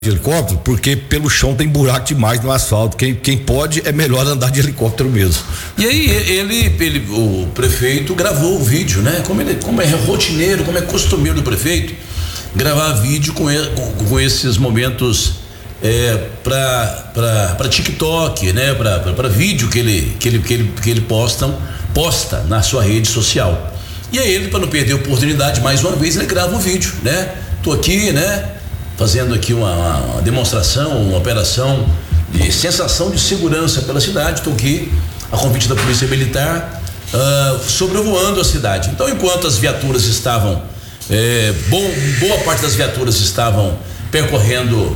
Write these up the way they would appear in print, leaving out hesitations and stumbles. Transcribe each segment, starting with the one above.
de helicóptero, porque pelo chão tem buraco demais no asfalto. Quem pode é melhor andar de helicóptero mesmo. E aí o prefeito gravou o vídeo, né? Como é rotineiro, como é costumeiro do prefeito, gravar vídeo com esses momentos para TikTok, né? Para vídeo que ele posta na sua rede social. E aí ele, para não perder a oportunidade, mais uma vez ele grava um vídeo, né? Tô aqui, né? Fazendo aqui uma demonstração, uma operação de sensação de segurança pela cidade. Estou aqui a convite da Polícia Militar, sobrevoando a cidade. Então, enquanto as viaturas estavam, boa parte das viaturas estavam percorrendo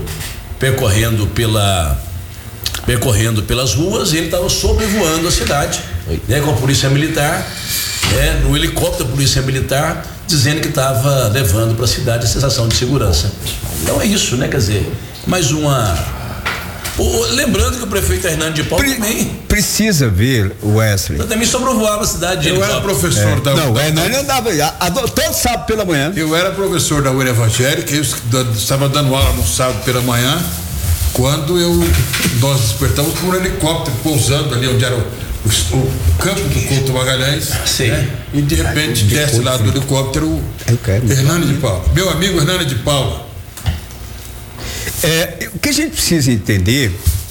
pelas ruas, ele estava sobrevoando a cidade, né, com a Polícia Militar, no helicóptero da Polícia Militar, dizendo que estava levando para a cidade a sensação de segurança. Então é isso, né? Quer dizer, mais uma. Lembrando que o prefeito Hernando de Paula também precisa ver, Wesley. Eu também sobrevoava a cidade de helicóptero. Eu era professor da. Não, o Hernando andava todo sábado pela manhã. Eu era professor da UER Evangélica, eu estava dando aula no sábado pela manhã, quando nós despertamos por um helicóptero pousando ali onde era o campo do Couto Magalhães, né? E de repente desce lá do helicóptero Hernando de Paula, meu amigo Hernando de Paula. O que a gente precisa entender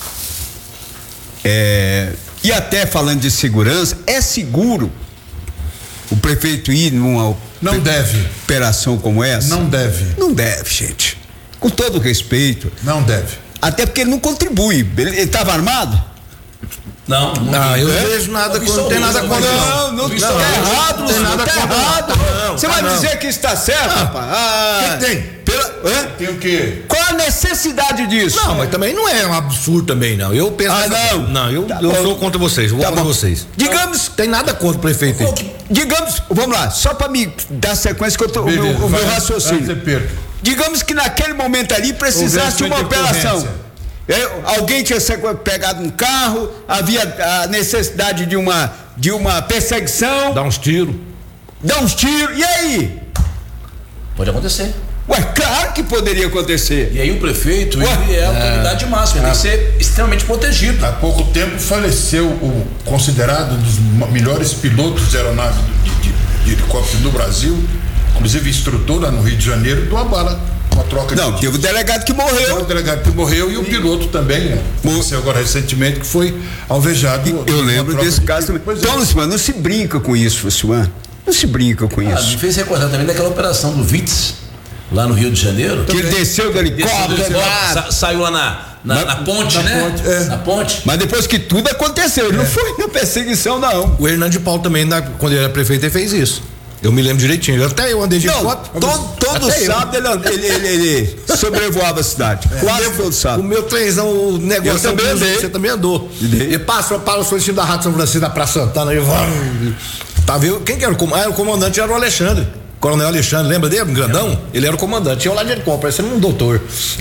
e até falando de segurança, é seguro o prefeito ir numa operação como essa? Não deve. Não deve, gente, com todo respeito. Não deve. Até porque ele não contribui. Ele estava armado? Não, eu não vejo nada, não tem nada contra. Não, tá errado, não tem nada errado. Você vai dizer que está certo, rapaz? O que tem? Tem o quê? Qual a necessidade disso? Não, mas também não é um absurdo também, não. Eu penso. Eu sou contra vocês, eu vou contra vocês. Digamos. Tem nada contra o prefeito. Digamos, vamos lá, só para me dar sequência que o meu raciocínio. Digamos que naquele momento ali precisasse de uma operação. Alguém tinha pegado um carro, havia a necessidade de uma perseguição. Dá uns tiros. E aí? Pode acontecer. Claro que poderia acontecer. E aí o prefeito, ele é a autoridade máxima, ele tem que ser extremamente protegido. Há pouco tempo faleceu o considerado um dos melhores pilotos de aeronave de helicóptero do Brasil, inclusive instrutor lá no Rio de Janeiro, de uma bala. Uma troca não, teve o delegado que morreu. O delegado que morreu e o piloto também, né? Morreu agora recentemente, que foi alvejado. Eu lembro desse caso também. Então, Luciano, não se brinca com isso, Luciano. Não se brinca com isso. Me fez recordar também daquela operação do Witz, lá no Rio de Janeiro. Que ele desceu do helicóptero. Saiu lá na ponte, né? Na ponte. Mas depois que tudo aconteceu, ele não foi na perseguição, não. O Hernando de Paula também, quando ele era prefeito, ele fez isso. Eu me lembro direitinho. Até eu andei de helicóptero. Todo sábado ele sobrevoava a cidade. Quase todo sábado. O meu trenzão, o negócio também andei. Você também andou. E para o cima da Rádio São Francisco, da Praça Santana. Tá vendo? Quem que era o comandante? O comandante era o Alexandre. Coronel Alexandre, lembra dele? Grandão? Ele era o comandante. Eu lá de helicóptero, parecendo um doutor.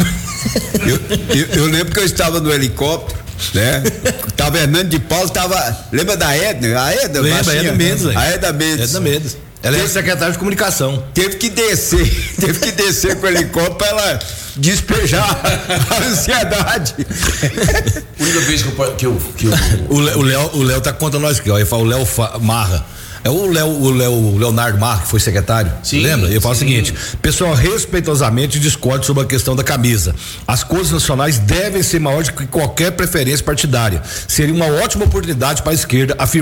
Eu lembro que eu estava no helicóptero, né? Tava Hernando de Paula, lembra da Edna? A Edna? Lembra, a Edna Mendes. A Edna Mendes. Ela era secretária de comunicação. Teve que descer com o helicóptero para ela despejar a ansiedade. A única vez que eu o Léo tá contando nós aqui, ó. Ele fala o Léo Marra. É o Leonardo Marra, que foi secretário. Sim, lembra? Ele fala o seguinte: pessoal, respeitosamente discorde sobre a questão da camisa. As cores nacionais devem ser maiores do que qualquer preferência partidária. Seria uma ótima oportunidade para a esquerda afirmar